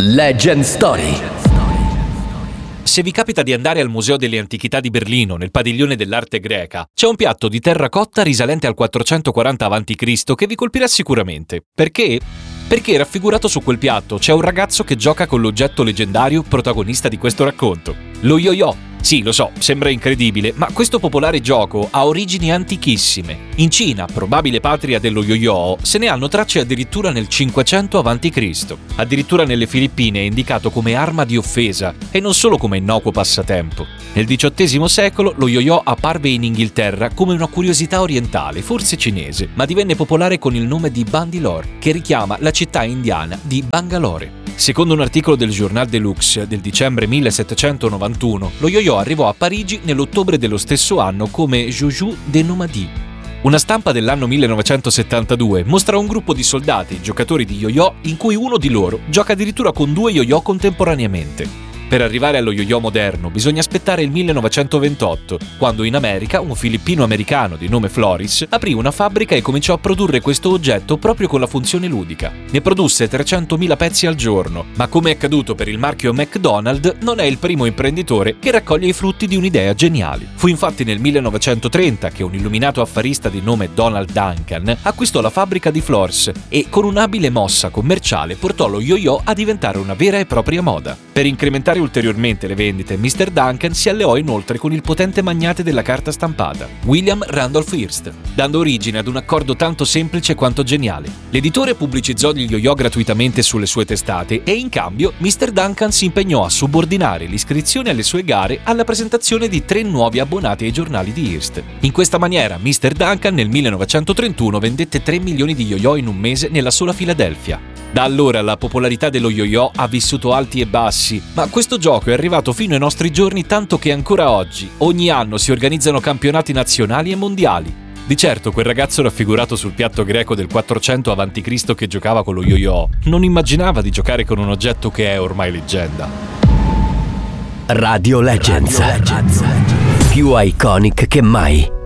Legend Story. Se vi capita di andare al Museo delle Antichità di Berlino, nel padiglione dell'arte greca, c'è un piatto di terracotta risalente al 440 a.C. che vi colpirà sicuramente. Perché? Perché raffigurato su quel piatto c'è un ragazzo che gioca con l'oggetto leggendario protagonista di questo racconto, lo yo-yo. Sì, lo so, sembra incredibile, ma questo popolare gioco ha origini antichissime. In Cina, probabile patria dello yo-yo, se ne hanno tracce addirittura nel 500 a.C. Addirittura nelle Filippine è indicato come arma di offesa e non solo come innocuo passatempo. Nel XVIII secolo lo yo-yo apparve in Inghilterra come una curiosità orientale, forse cinese, ma divenne popolare con il nome di Bandilore, che richiama la città indiana di Bangalore. Secondo un articolo del Journal de Luxe del dicembre 1791, lo yo-yo arrivò a Parigi nell'ottobre dello stesso anno come joujou de nomadi. Una stampa dell'anno 1972 mostra un gruppo di soldati, giocatori di yo-yo, in cui uno di loro gioca addirittura con 2 yo-yo contemporaneamente. Per arrivare allo yo-yo moderno bisogna aspettare il 1928, quando in America un filippino-americano di nome Floris aprì una fabbrica e cominciò a produrre questo oggetto proprio con la funzione ludica. Ne produsse 300.000 pezzi al giorno, ma come è accaduto per il marchio McDonald's, non è il primo imprenditore che raccoglie i frutti di un'idea geniale. Fu infatti nel 1930 che un illuminato affarista di nome Donald Duncan acquistò la fabbrica di Floris e con un'abile mossa commerciale portò lo yo-yo a diventare una vera e propria moda. Per incrementare ulteriormente le vendite, Mr. Duncan si alleò inoltre con il potente magnate della carta stampata, William Randolph Hearst, dando origine ad un accordo tanto semplice quanto geniale. L'editore pubblicizzò gli yo-yo gratuitamente sulle sue testate e in cambio Mr. Duncan si impegnò a subordinare l'iscrizione alle sue gare alla presentazione di 3 nuovi abbonati ai giornali di Hearst. In questa maniera Mr. Duncan nel 1931 vendette 3 milioni di yo-yo in un mese nella sola Filadelfia. Da allora la popolarità dello yo-yo ha vissuto alti e bassi, ma questo gioco è arrivato fino ai nostri giorni tanto che ancora oggi, ogni anno si organizzano campionati nazionali e mondiali. Di certo quel ragazzo raffigurato sul piatto greco del 400 a.C. che giocava con lo yo-yo non immaginava di giocare con un oggetto che è ormai leggenda. Radio Legends. Più iconic che mai.